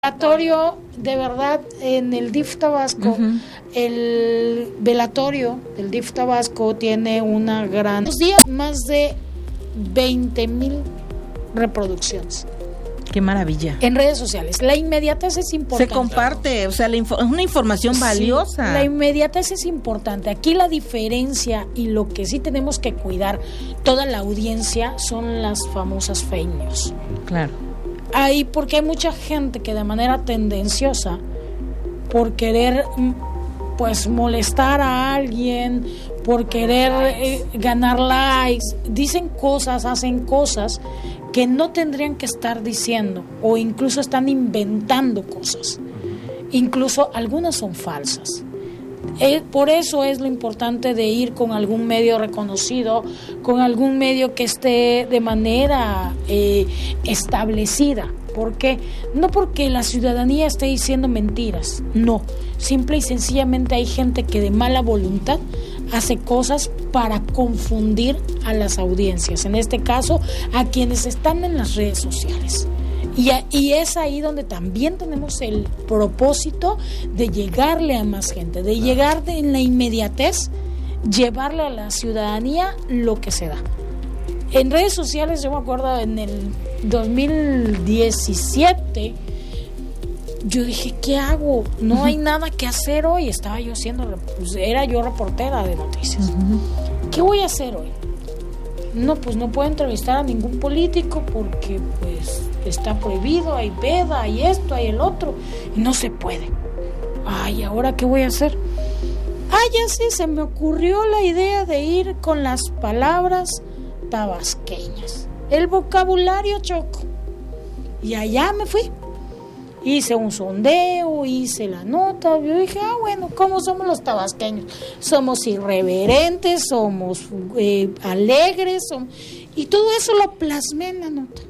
velatorio, de verdad, en el DIF Tabasco, el velatorio del DIF Tabasco tiene una gran... más de 20,000 reproducciones. Qué maravilla. En redes sociales. La inmediatez es importante. Se comparte, o sea, es una información valiosa. Sí, la inmediatez es importante. Aquí la diferencia y lo que sí tenemos que cuidar toda la audiencia son las famosas fake news. Claro. Ahí porque hay mucha gente que de manera tendenciosa, por querer pues molestar a alguien, por querer ganar likes, dicen cosas, hacen cosas que no tendrían que estar diciendo, o incluso están inventando cosas. Incluso algunas son falsas. Por eso es lo importante de ir con algún medio reconocido, con algún medio que esté de manera establecida. ¿Por qué? No porque la ciudadanía esté diciendo mentiras, no. Simple y sencillamente hay gente que de mala voluntad hace cosas para confundir a las audiencias, en este caso a quienes están en las redes sociales. Y es ahí donde también tenemos el propósito de llegarle a más gente, de llegar en la inmediatez, llevarle a la ciudadanía lo que se da. En redes sociales, yo me acuerdo en el 2017, yo dije, ¿qué hago? No hay nada que hacer hoy. Estaba yo era yo reportera de noticias. ¿Qué voy a hacer hoy? No, pues no puedo entrevistar a ningún político porque pues está prohibido, hay veda, hay esto, hay el otro, y no se puede. Ay, ¿ahora qué voy a hacer? Ya sé, se me ocurrió la idea de ir con las palabras tabasqueñas, el vocabulario choco, y allá me fui. Hice un sondeo, hice la nota, yo dije, bueno, ¿cómo somos los tabasqueños? Somos irreverentes, somos alegres, y todo eso lo plasmé en la nota.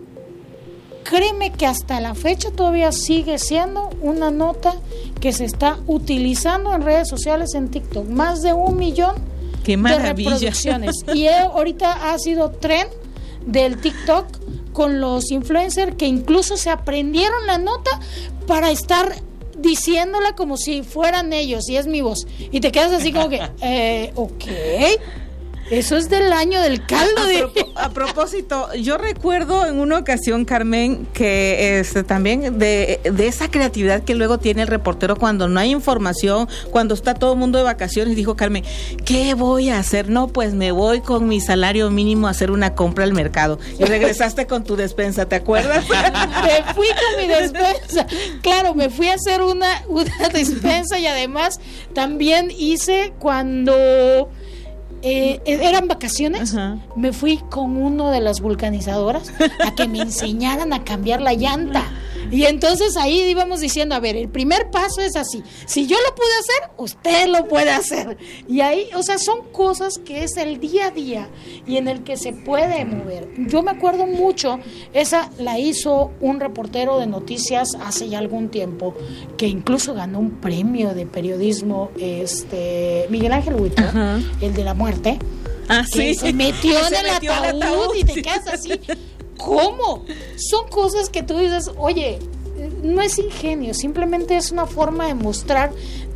Créeme que hasta la fecha todavía sigue siendo una nota que se está utilizando en redes sociales, en TikTok, más de 1 millón ¡qué maravilla! De reproducciones. Y ahorita ha sido tren del TikTok con los influencers que incluso se aprendieron la nota para estar diciéndola como si fueran ellos, y es mi voz. Y te quedas así como que, ok, eso es del año del caldo. A propósito, yo recuerdo en una ocasión, Carmen, que también de esa creatividad que luego tiene el reportero cuando no hay información, cuando está todo el mundo de vacaciones, dijo Carmen, ¿qué voy a hacer? No, pues me voy con mi salario mínimo a hacer una compra al mercado. Y regresaste con tu despensa, ¿te acuerdas? Me fui con mi despensa. Claro, me fui a hacer una despensa, y además también hice cuando... eran vacaciones. Me fui con uno de las vulcanizadoras a que me enseñaran a cambiar la llanta, y entonces ahí íbamos diciendo, a ver, el primer paso es así, si yo lo pude hacer, usted lo puede hacer, y ahí, o sea, son cosas que es el día a día y en el que se puede mover. Yo me acuerdo mucho, esa la hizo un reportero de noticias hace ya algún tiempo, que incluso ganó un premio de periodismo, Miguel Ángel Huito, el de la muerte, que se metió en el ataúd, y te quedas así, ¿cómo? Son cosas que tú dices, oye, no es ingenio, simplemente es una forma de mostrar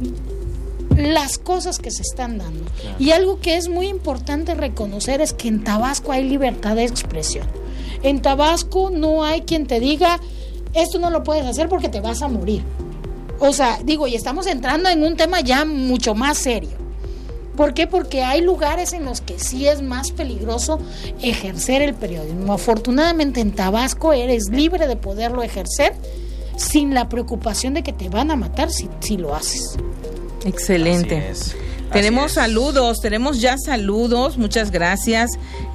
las cosas que se están dando. Claro. Y algo que es muy importante reconocer es que en Tabasco hay libertad de expresión. En Tabasco no hay quien te diga, esto no lo puedes hacer porque te vas a morir. O sea, y estamos entrando en un tema ya mucho más serio. ¿Por qué? Porque hay lugares en los que sí es más peligroso ejercer el periodismo. Afortunadamente en Tabasco eres libre de poderlo ejercer sin la preocupación de que te van a matar si lo haces. Excelente. Tenemos saludos, tenemos ya saludos, muchas gracias.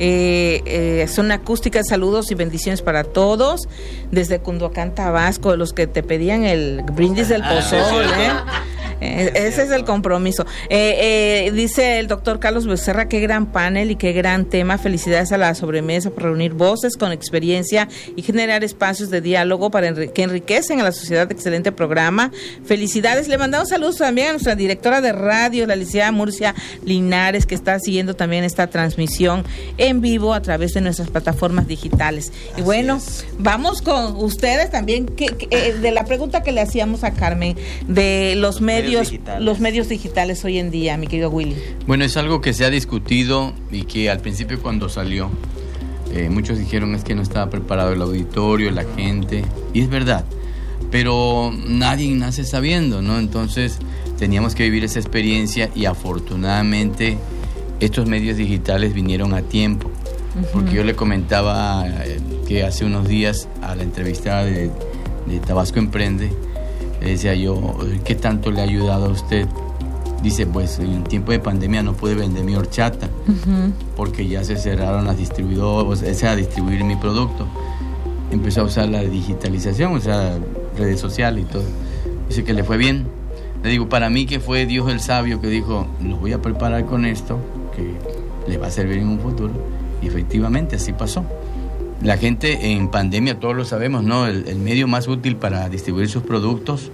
Son acústicas, saludos y bendiciones para todos. Desde Cunduacán, Tabasco, los que te pedían el brindis del pozole. Ese es el compromiso. Dice el doctor Carlos Becerra, qué gran panel y qué gran tema. Felicidades a la sobremesa por reunir voces con experiencia y generar espacios de diálogo que enriquecen a la sociedad. Excelente programa. Felicidades. Le mandamos saludos también a nuestra directora de radio, la licenciada Murcia Linares, que está siguiendo también esta transmisión en vivo a través de nuestras plataformas digitales. Y bueno, vamos con ustedes también, de la pregunta que le hacíamos a Carmen, de los medios digitales hoy en día, mi querido Willy. Bueno, es algo que se ha discutido y que al principio cuando salió, muchos dijeron es que no estaba preparado el auditorio, la gente, y es verdad, pero nadie nace sabiendo, ¿no? Entonces teníamos que vivir esa experiencia y afortunadamente estos medios digitales vinieron a tiempo, porque yo le comentaba que hace unos días a la entrevistada de Tabasco Emprende, le decía yo, ¿qué tanto le ha ayudado a usted? Dice, pues en tiempo de pandemia no pude vender mi horchata, porque ya se cerraron las distribuidoras, o sea, a distribuir mi producto. Empezó a usar la digitalización, o sea, redes sociales y todo. Dice que le fue bien. Le digo, para mí que fue Dios el sabio que dijo, los voy a preparar con esto, que les va a servir en un futuro. Y efectivamente así pasó. La gente en pandemia, todos lo sabemos, ¿no? El medio más útil para distribuir sus productos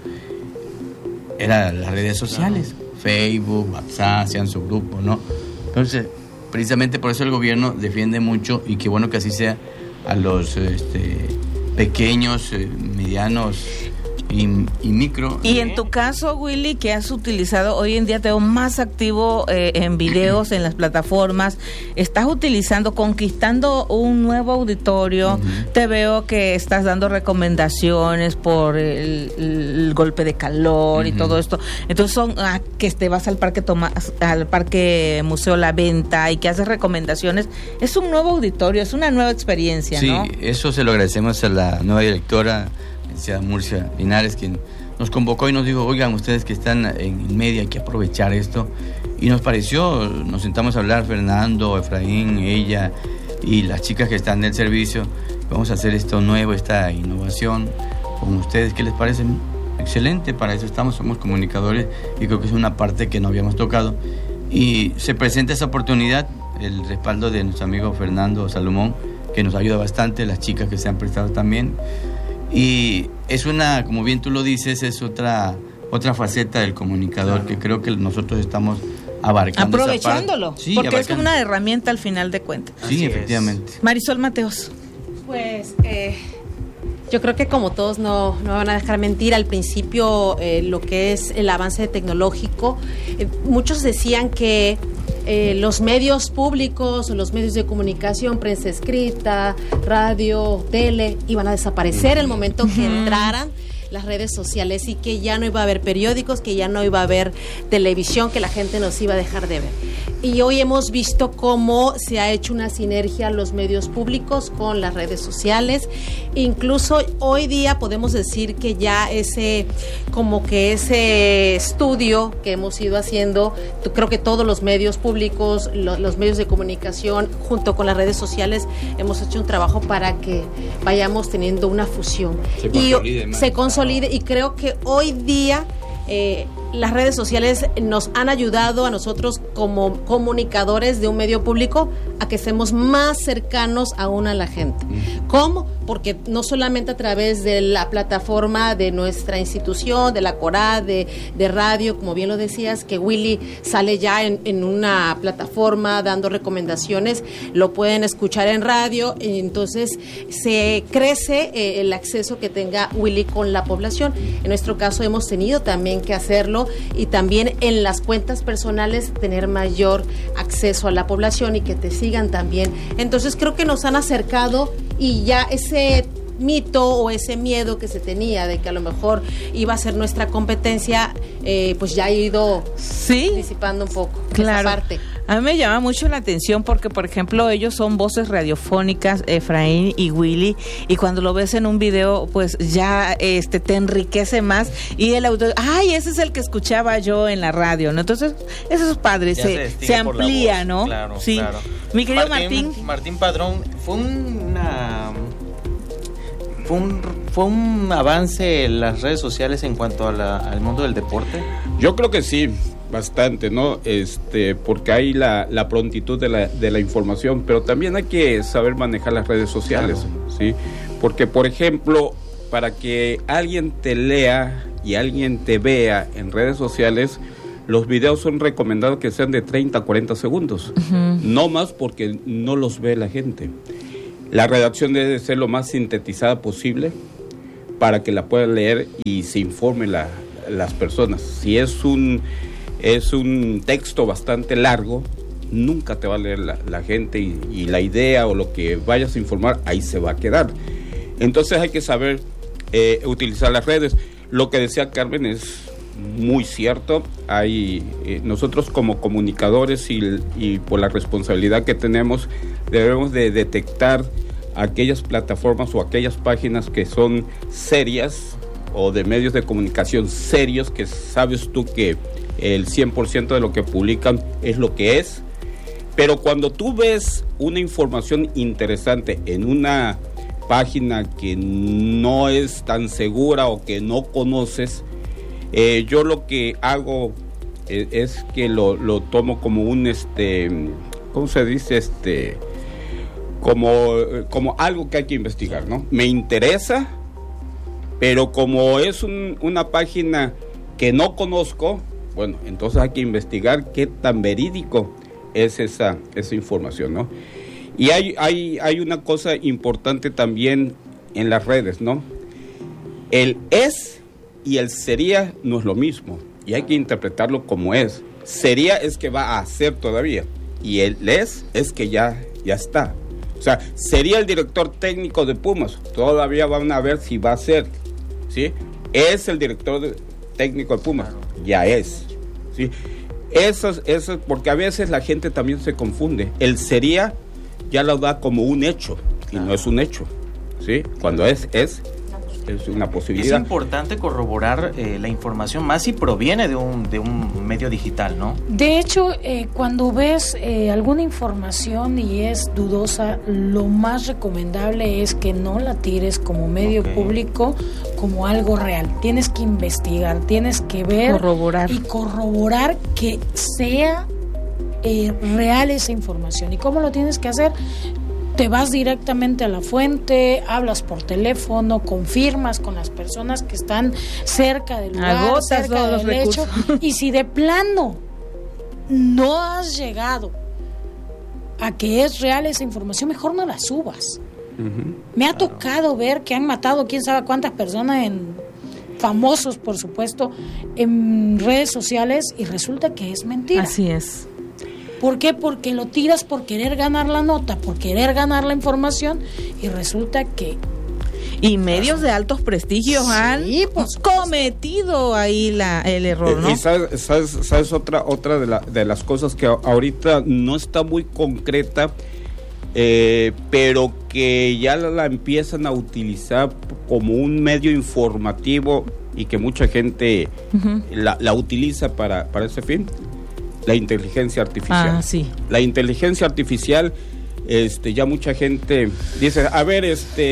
era las redes sociales, Facebook, WhatsApp, sean su grupo, ¿no? Entonces, precisamente por eso el gobierno defiende mucho, y qué bueno que así sea, a los pequeños, medianos y micro. Y en tu caso, Willy, que has utilizado, hoy en día te veo más activo en videos, en las plataformas, estás conquistando un nuevo auditorio, te veo que estás dando recomendaciones por el golpe de calor y todo esto, entonces que te vas al parque Museo La Venta y que haces recomendaciones, es un nuevo auditorio, es una nueva experiencia, ¿no? Sí, eso se lo agradecemos a la nueva directora, Murcia Linares, quien nos convocó y nos dijo, oigan, ustedes que están en media, hay que aprovechar esto, y nos pareció, nos sentamos a hablar, Fernando, Efraín, ella y las chicas que están del servicio, vamos a hacer esto nuevo, esta innovación con ustedes, ¿qué les parece? Excelente, para eso estamos, somos comunicadores y creo que es una parte que no habíamos tocado, y se presenta esa oportunidad, el respaldo de nuestro amigo Fernando Salomón, que nos ayuda bastante, las chicas que se han prestado también. Y es como bien tú lo dices, es otra faceta del comunicador, que creo que nosotros estamos abarcando. Aprovechándolo, sí, porque es una herramienta al final de cuentas. Sí, así efectivamente. Marisol Mateos. Pues yo creo que como todos no me van a dejar mentir, al principio lo que es el avance tecnológico, muchos decían que los medios públicos o los medios de comunicación, prensa escrita, radio, tele, iban a desaparecer el momento que entraran las redes sociales y que ya no iba a haber periódicos, que ya no iba a haber televisión, que la gente nos iba a dejar de ver. Y hoy hemos visto cómo se ha hecho una sinergia los medios públicos con las redes sociales. Incluso hoy día podemos decir que ya ese estudio que hemos ido haciendo, creo que todos los medios públicos, los medios de comunicación, junto con las redes sociales, hemos hecho un trabajo para que vayamos teniendo una fusión. Se consolide, y creo que hoy día las redes sociales nos han ayudado a nosotros como comunicadores de un medio público a que estemos más cercanos aún a la gente. ¿Cómo? Porque no solamente a través de la plataforma de nuestra institución, de la CORAD, de radio, como bien lo decías, que Willy sale ya en una plataforma dando recomendaciones, lo pueden escuchar en radio, y entonces se crece el acceso que tenga Willy con la población. En nuestro caso hemos tenido también que hacerlo, y también en las cuentas personales tener mayor acceso a la población y que te sigan también. Entonces creo que nos han acercado, y ya ese mito o ese miedo que se tenía de que a lo mejor iba a ser nuestra competencia, pues ya ha ido disipando un poco. Claro. Esa parte. A mí me llama mucho la atención porque, por ejemplo, ellos son voces radiofónicas, Efraín y Willy, y cuando lo ves en un video, pues ya te enriquece más, y el audio, ese es el que escuchaba yo en la radio, ¿no? Entonces, eso es padre, se amplía, ¿no? Claro, sí. Claro. Mi querido Martín Padrón, fue ¿Fue un avance en las redes sociales en cuanto al mundo del deporte? Yo creo que sí, bastante, ¿no? Porque hay la prontitud de la información, pero también hay que saber manejar las redes sociales, claro. ¿Sí? Porque, por ejemplo, para que alguien te lea y alguien te vea en redes sociales, los videos son recomendados que sean de 30 a 40 segundos, no más, porque no los ve la gente. La redacción debe ser lo más sintetizada posible para que la puedan leer y se informen las personas. Si es un texto bastante largo, nunca te va a leer la gente y la idea o lo que vayas a informar ahí se va a quedar. Entonces hay que saber utilizar las redes. Lo que decía Carmen es muy cierto. Nosotros como comunicadores y por la responsabilidad que tenemos, debemos de detectar aquellas plataformas o aquellas páginas que son serias o de medios de comunicación serios, que sabes tú que el 100% de lo que publican es lo que es. Pero cuando tú ves una información interesante en una página que no es tan segura o que no conoces, yo lo que hago es que lo tomo como un ¿cómo se dice? Como algo que hay que investigar, ¿no? Me interesa, pero como es una página que no conozco, bueno, entonces hay que investigar qué tan verídico es esa información, ¿no? Y hay una cosa importante también en las redes, ¿no? El es y el sería no es lo mismo, y hay que interpretarlo como es. Sería es que va a ser todavía, y el es que ya está. O sea, sería el director técnico de Pumas, todavía van a ver si va a ser, ¿sí? Es el director técnico de Pumas, ya es, ¿sí? Eso, porque a veces la gente también se confunde. El sería ya lo da como un hecho, y no es un hecho, ¿sí? Cuando es una posibilidad. Es importante corroborar la información, más si proviene de un medio digital, ¿no? De hecho, cuando ves alguna información y es dudosa, lo más recomendable es que no la tires como medio público, como algo real. Tienes que investigar, tienes que ver, corroborar que sea real esa información. ¿Y cómo lo tienes que hacer? Te vas directamente a la fuente, hablas por teléfono, confirmas con las personas que están cerca del lugar, cerca del hecho, y si de plano no has llegado a que es real esa información, mejor no la subas. Me ha tocado ver que han matado quién sabe cuántas personas, famosos por supuesto, en redes sociales, y resulta que es mentira. Así es. ¿Por qué? Porque lo tiras por querer ganar la nota, por querer ganar la información, y resulta que... Y medios de altos prestigios han cometido ahí el error, ¿no? Y sabes otra de las cosas que ahorita no está muy concreta, pero que ya la empiezan a utilizar como un medio informativo y que mucha gente la utiliza para ese fin. La inteligencia artificial. Sí. La inteligencia artificial, ya mucha gente dice, a ver,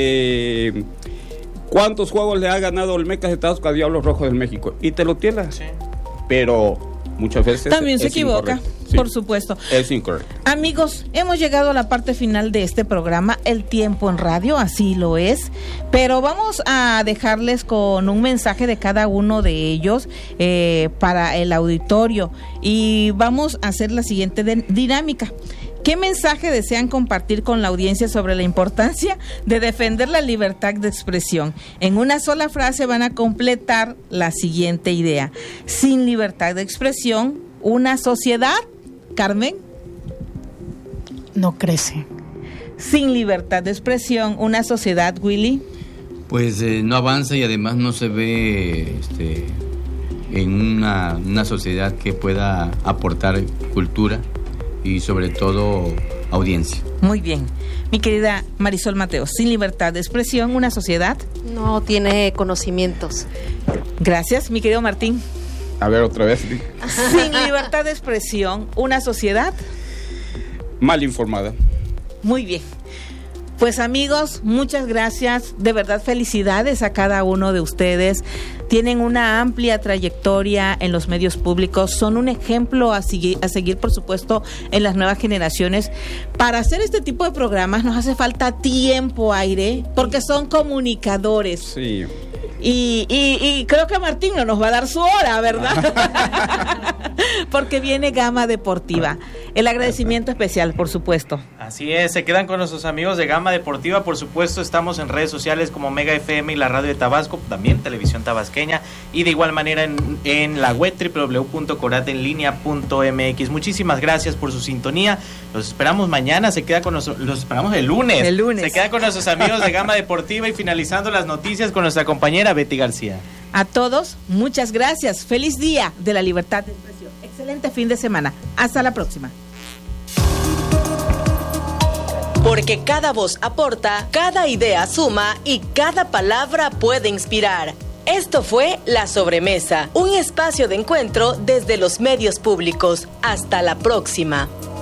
¿cuántos juegos le ha ganado Olmecas de Tabasco a Diablos Rojos del México? Y te lo tiene. Sí. Pero muchas veces también se equivoca, sí, por supuesto. Es incorrecto. Amigos, hemos llegado a la parte final de este programa, El Tiempo en Radio, así lo es, pero vamos a dejarles con un mensaje de cada uno de ellos para el auditorio, y vamos a hacer la siguiente dinámica. ¿Qué mensaje desean compartir con la audiencia sobre la importancia de defender la libertad de expresión? En una sola frase van a completar la siguiente idea. Sin libertad de expresión, una sociedad, Carmen, no crece. Sin libertad de expresión, una sociedad, Willy, pues no avanza, y además no se ve en una sociedad que pueda aportar cultura y sobre todo audiencia. Muy bien. Mi querida Marisol Mateos, sin libertad de expresión, una sociedad no tiene conocimientos. Gracias. Mi querido Martín. A ver, otra vez. Sin libertad de expresión, una sociedad mal informada. Muy bien. Pues amigos, muchas gracias, de verdad felicidades a cada uno de ustedes. Tienen una amplia trayectoria en los medios públicos, son un ejemplo a seguir, por supuesto, en las nuevas generaciones. Para hacer este tipo de programas nos hace falta tiempo, Aire, porque son comunicadores. Sí. Y creo que Martín no nos va a dar su hora, ¿verdad? Porque viene Gama Deportiva. El agradecimiento especial, por supuesto. Así es, se quedan con nuestros amigos de Gama Deportiva. Por supuesto, estamos en redes sociales como Mega FM y la Radio de Tabasco, también Televisión Tabasqueña, y de igual manera en la web www.coratenlinea.mx. Muchísimas gracias por su sintonía. Los esperamos mañana, los esperamos el lunes. El lunes. Se queda con nuestros amigos de Gama Deportiva y finalizando las noticias con nuestra compañera Betty García. A todos, muchas gracias. Feliz día de la libertad de expresión. Excelente fin de semana. Hasta la próxima. Porque cada voz aporta, cada idea suma y cada palabra puede inspirar. Esto fue La Sobremesa, un espacio de encuentro desde los medios públicos. Hasta la próxima.